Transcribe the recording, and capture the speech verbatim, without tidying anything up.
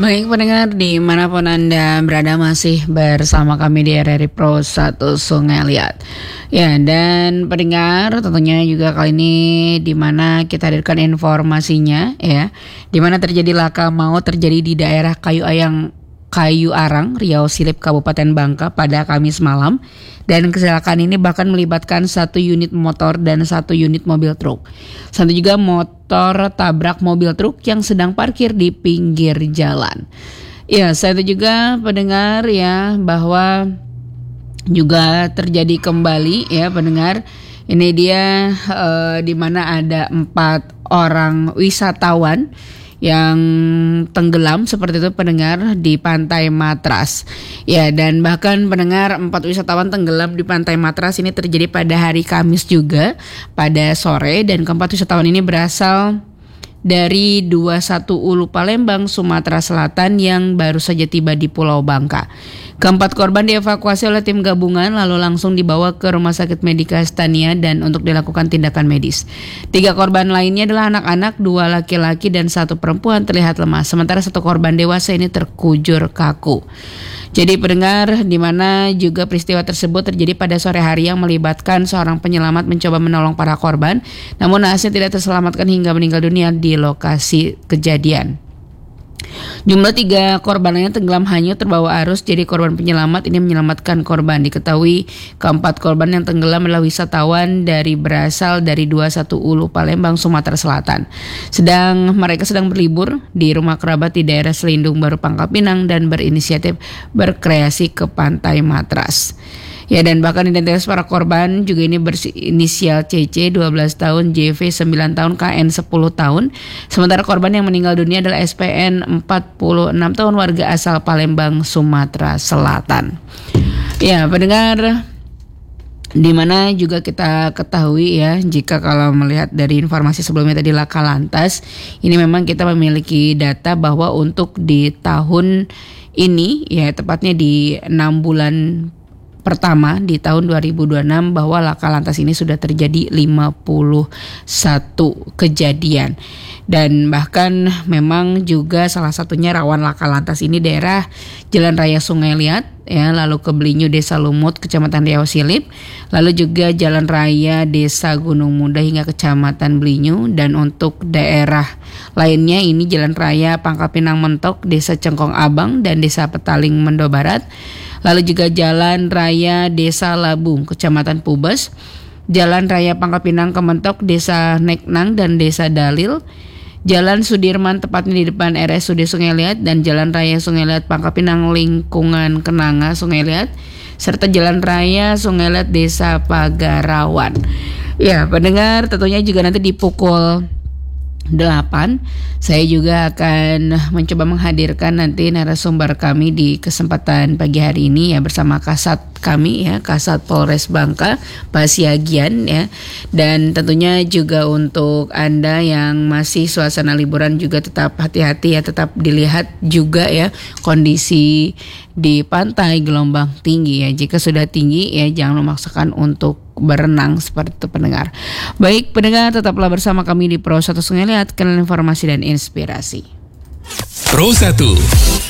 Baik pendengar dimanapun Anda berada masih bersama kami di R R I Pro satu Sungai Liat. Ya, dan pendengar tentunya juga kali ini di mana kita hadirkan informasinya ya, di mana terjadi laka maut terjadi di daerah Kayu Ayang Kayu Arang, Riau Silip, Kabupaten Bangka pada Kamis malam. Dan kecelakaan ini bahkan melibatkan satu unit motor dan satu unit mobil truk. Satu juga motor tabrak mobil truk yang sedang parkir di pinggir jalan. Ya, saya itu juga pendengar ya bahwa juga terjadi kembali ya pendengar. Ini dia eh, di mana ada empat orang wisatawan yang tenggelam seperti itu pendengar di Pantai Matras. Ya, dan bahkan pendengar empat wisatawan tenggelam di Pantai Matras ini terjadi pada hari Kamis juga pada sore, dan keempat wisatawan ini berasal dari dua puluh satu Ulu Palembang, Sumatera Selatan yang baru saja tiba di Pulau Bangka. Keempat korban dievakuasi oleh tim gabungan lalu langsung dibawa ke Rumah Sakit Medika Stania dan untuk dilakukan tindakan medis. Tiga korban lainnya adalah anak-anak, dua laki-laki dan satu perempuan terlihat lemah. Sementara satu korban dewasa ini terkujur kaku. Jadi pendengar, di mana juga peristiwa tersebut terjadi pada sore hari yang melibatkan seorang penyelamat mencoba menolong para korban, namun naasnya tidak terselamatkan hingga meninggal dunia di lokasi kejadian. Jumlah tiga korban lainnya tenggelam hanyut terbawa arus. Jadi korban penyelamat ini menyelamatkan korban. Diketahui keempat korban yang tenggelam adalah wisatawan dari berasal dari dua puluh satu Ulu Palembang, Sumatera Selatan. Sedang mereka sedang berlibur di rumah kerabat di daerah Selindung Baru, Pangkal Pinang dan berinisiatif berkreasi ke Pantai Matras. Ya, dan bahkan identitas para korban juga ini berinisial C C dua belas tahun, J V sembilan tahun, K N sepuluh tahun. Sementara korban yang meninggal dunia adalah S P N empat puluh enam tahun, warga asal Palembang, Sumatera Selatan. Ya, pendengar, di mana juga kita ketahui ya, jika kalau melihat dari informasi sebelumnya tadi laka lantas, ini memang kita memiliki data bahwa untuk di tahun ini ya, tepatnya di enam bulan pertama di tahun dua ribu dua puluh enam bahwa laka lantas ini sudah terjadi lima puluh satu kejadian. Dan bahkan memang juga salah satunya rawan laka lantas ini daerah Jalan Raya Sungai Liat ya, lalu ke Belinyu Desa Lumut Kecamatan Riau Silip, lalu juga Jalan Raya Desa Gunung Muda hingga Kecamatan Belinyu, dan untuk daerah lainnya ini Jalan Raya Pangkal Pinang Mentok, Desa Cengkong Abang dan Desa Petaling Mendo Barat. Lalu juga Jalan Raya Desa Labung, Kecamatan Pubes, Jalan Raya Pangkal Pinang Kementok, Desa Neknang dan Desa Dalil, Jalan Sudirman tepatnya di depan R S U D Sungai Liat, dan Jalan Raya Sungai Liat Pangkal Pinang Lingkungan Kenanga Sungai Liat, serta Jalan Raya Sungai Liat Desa Pagarawan. Ya, pendengar, tentunya juga nanti di pukul delapan saya juga akan mencoba menghadirkan nanti narasumber kami di kesempatan pagi hari ini ya, bersama Kasat kami ya, Kasat Polres Bangka, Pak Siagian ya. Dan tentunya juga untuk Anda yang masih suasana liburan juga tetap hati-hati ya, tetap dilihat juga ya kondisi di pantai, gelombang tinggi ya. Jika sudah tinggi ya jangan memaksakan untuk berenang seperti itu pendengar. Baik pendengar, tetaplah bersama kami di Pro satu Sungai Liat, kenal informasi dan inspirasi. Pro satu